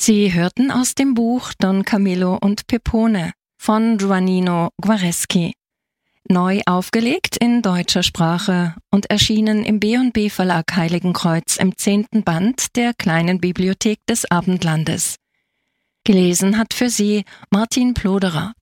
Sie hörten aus dem Buch Don Camillo und Pepone von Juanino Guareschi. Neu aufgelegt in deutscher Sprache und erschienen im B&B Verlag Heiligenkreuz im 10. Band der kleinen Bibliothek des Abendlandes. Gelesen hat für Sie Martin Ploderer.